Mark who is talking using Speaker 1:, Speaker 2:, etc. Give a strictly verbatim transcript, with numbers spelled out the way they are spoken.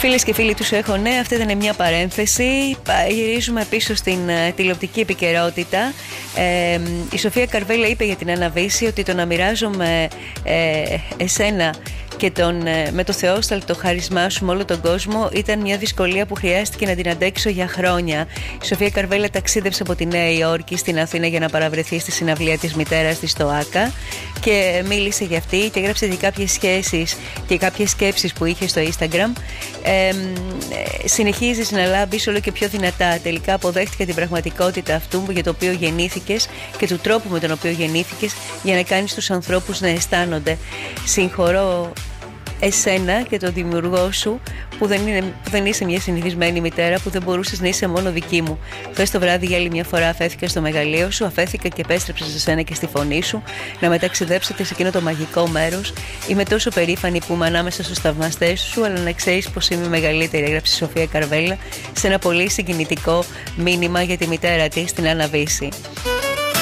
Speaker 1: Φίλες και φίλοι, τους έχω ναι, αυτή ήταν μια παρένθεση. Γυρίζουμε πίσω στην uh, τηλεοπτική επικαιρότητα. Ε, η Σοφία Καρβέλα είπε για την Άννα Βύση ότι το να μοιράζομαι ε, εσένα και τον, με το θεόσταλτο χάρισμά σου με όλο τον κόσμο ήταν μια δυσκολία που χρειάστηκε να την αντέξω για χρόνια. Η Σοφία Καρβέλα ταξίδευσε από τη Νέα Υόρκη στην Αθήνα για να παραβρεθεί στη συναυλία της μητέρας της στο ΆΚΑ και μίλησε για αυτή και έγραψε και κάποιες σχέσεις και κάποιες σκέψεις που είχε στο Instagram. Ε, συνεχίζεις να λάμπεις όλο και πιο δυνατά. Τελικά αποδέχτηκα την πραγματικότητα αυτού για το οποίο γεννήθηκες και του τρόπου με τον οποίο γεννήθηκες για να κάνεις τους ανθρώπους να αισθάνονται. Συγχωρώ εσένα και τον δημιουργό σου που δεν, είναι, που δεν είσαι μια συνηθισμένη μητέρα, που δεν μπορούσες να είσαι μόνο δική μου. Χθες το βράδυ για άλλη μια φορά αφέθηκα στο μεγαλείο σου, αφέθηκα και επέστρεψα σε σένα και στη φωνή σου να μεταξιδέψετε σε εκείνο το μαγικό μέρος. Είμαι τόσο περήφανη που είμαι ανάμεσα στους θαυμαστές σου, αλλά να ξέρεις πως είμαι μεγαλύτερη, έγραψε η Σοφία Καρβέλα σε ένα πολύ συγκινητικό μήνυμα για τη μητέρα της, την Άννα Βύση.